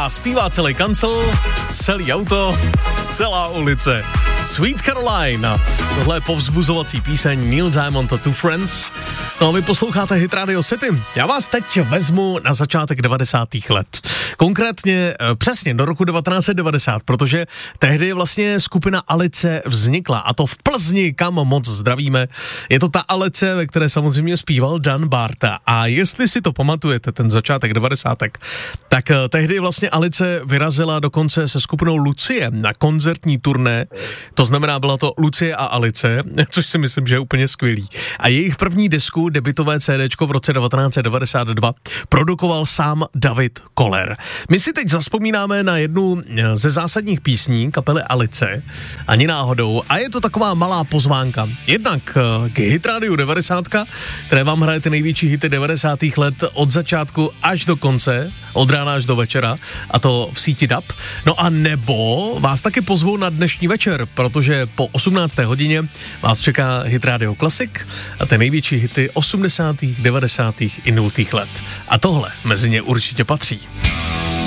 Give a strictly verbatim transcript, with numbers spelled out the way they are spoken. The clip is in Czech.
a zpívá celý kancel, celý auto, celá ulice. Sweet Caroline. Tohle je povzbuzovací píseň Neil Diamond a Two Friends. No a vy posloucháte Hit Radio City. Já vás teď vezmu na začátek devadesátých let. Konkrétně přesně do roku devatenáct set devadesát, protože tehdy vlastně skupina Alice vznikla, a to v Plzni, kam moc zdravíme. Je to ta Alice, ve které samozřejmě zpíval Dan Barta. A jestli si to pamatujete, ten začátek devadesátek, tak tehdy vlastně Alice vyrazila dokonce se skupinou Lucie na koncertní turné. To znamená, byla to Lucie a Alice, což si myslím, že je úplně skvělý. A jejich první disku, debutové CDčko v roce devatenáct set devadesát dva, produkoval sám David Koller. My si teď zavzpomínáme na jednu ze zásadních písní kapely Alice, ani náhodou, a je to taková malá pozvánka. Jednak k Hit Radio devadesát, které vám hraje ty největší hity devadesátých let od začátku až do konce, od rána až do večera, a to v síti D A B. No a nebo vás taky pozvou na dnešní večer, protože po osmnácté hodině vás čeká Hit Radio Classic a ty největší hity osmdesátých, devadesátých i nultých let. A tohle mezi ně určitě patří.